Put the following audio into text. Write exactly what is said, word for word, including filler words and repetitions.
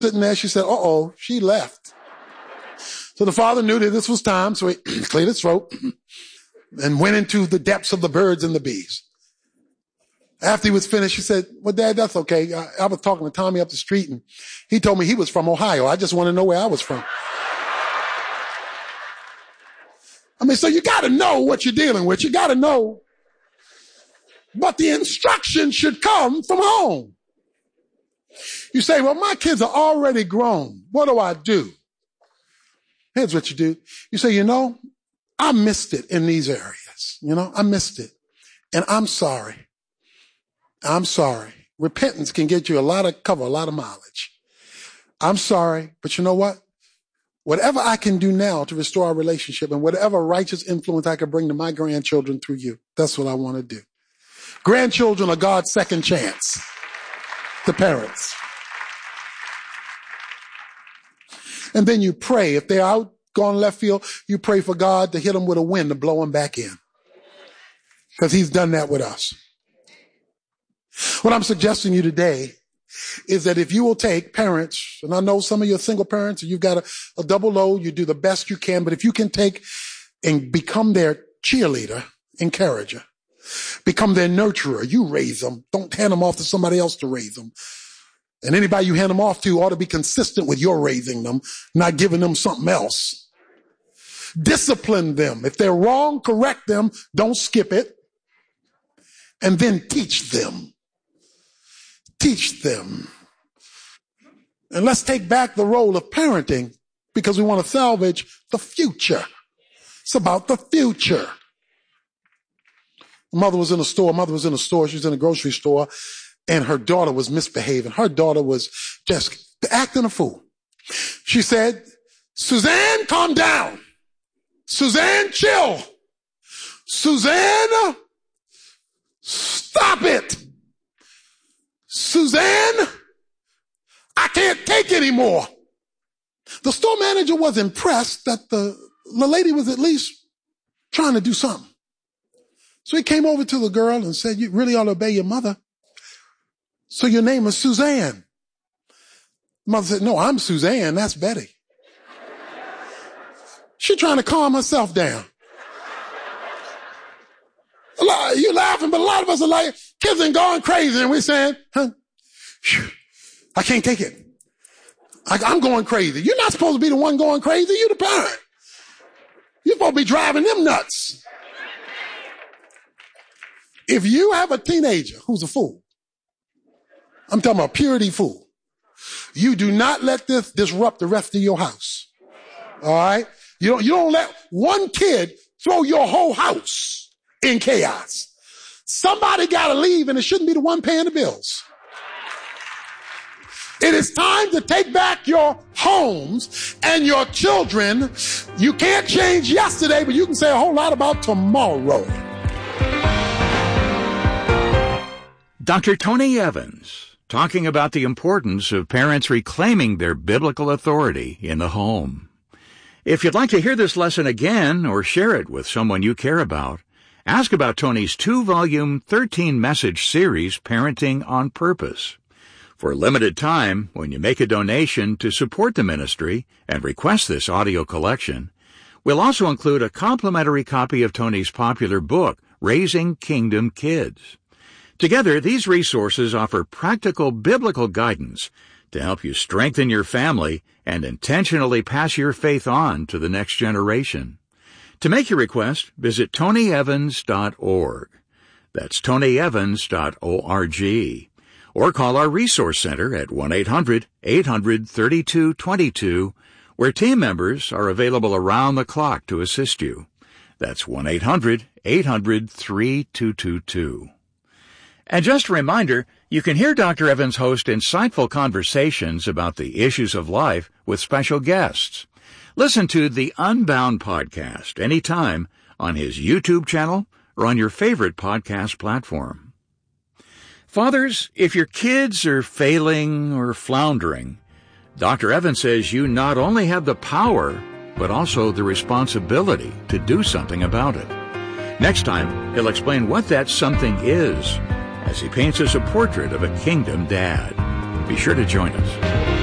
sitting there. She said, uh-oh, she left. So the father knew that this was time, so he cleared his throat and went into the depths of the birds and the bees. After he was finished, he said, well, Dad, that's okay. I, I was talking to Tommy up the street, and he told me he was from Ohio. I just want to know where I was from. I mean, so you got to know what you're dealing with. You got to know. But the instruction should come from home. You say, well, my kids are already grown. What do I do? Here's what you do. You say, you know, I missed it in these areas. You know, I missed it. And I'm sorry. I'm sorry. Repentance can get you a lot of cover, a lot of mileage. I'm sorry, but you know what? Whatever I can do now to restore our relationship and whatever righteous influence I can bring to my grandchildren through you, that's what I want to do. Grandchildren are God's second chance to parents. And then you pray. If they're out going left field, you pray for God to hit them with a wind to blow them back in. Because he's done that with us. What I'm suggesting to you today is that if you will take parents, and I know some of you are single parents, and you've got a, a double load, you do the best you can, but if you can take and become their cheerleader, encourager, become their nurturer, you raise them. Don't hand them off to somebody else to raise them. And anybody you hand them off to ought to be consistent with your raising them, not giving them something else. Discipline them. If they're wrong, correct them. Don't skip it. And then teach them. Teach them. And let's take back the role of parenting because we want to salvage the future. It's about the future. Mother was in a store. Mother was in a store. She was in a grocery store, and her daughter was misbehaving. Her daughter was just acting a fool. She said, Suzanne, calm down. Suzanne, chill. Suzanne, stop it. Suzanne, I can't take anymore. The store manager was impressed that the, the lady was at least trying to do something. So he came over to the girl and said, you really ought to obey your mother. So your name is Suzanne. The mother said, no, I'm Suzanne. That's Betty. She's trying to calm herself down. A lot, you laughing, but a lot of us are like, kids ain't going crazy. And we're saying, huh, I can't take it. I, I'm going crazy. You're not supposed to be the one going crazy. You're the parent. You're supposed to be driving them nuts. If you have a teenager who's a fool, I'm talking about purity fool, you do not let this disrupt the rest of your house. All right? You don't, you don't let one kid throw your whole house in chaos. Somebody got to leave, and it shouldn't be the one paying the bills. It is time to take back your homes and your children. You can't change yesterday, but you can say a whole lot about tomorrow. Doctor Tony Evans, talking about the importance of parents reclaiming their biblical authority in the home. If you'd like to hear this lesson again or share it with someone you care about, ask about Tony's two-volume, thirteen-message series, Parenting on Purpose. For a limited time, when you make a donation to support the ministry and request this audio collection, we'll also include a complimentary copy of Tony's popular book, Raising Kingdom Kids. Together, these resources offer practical biblical guidance to help you strengthen your family and intentionally pass your faith on to the next generation. To make your request, visit tony evans dot org. That's tony evans dot org. Or call our Resource Center at one eight hundred, eight hundred, thirty-two twenty-two, where team members are available around the clock to assist you. That's one eight hundred, eight hundred, thirty-two twenty-two. And just a reminder, you can hear Doctor Evans host insightful conversations about the issues of life with special guests. Listen to the Unbound podcast anytime on his YouTube channel or on your favorite podcast platform. Fathers, if your kids are failing or floundering, Doctor Evans says you not only have the power, but also the responsibility to do something about it. Next time, he'll explain what that something is, as he paints us a portrait of a kingdom dad. Be sure to join us.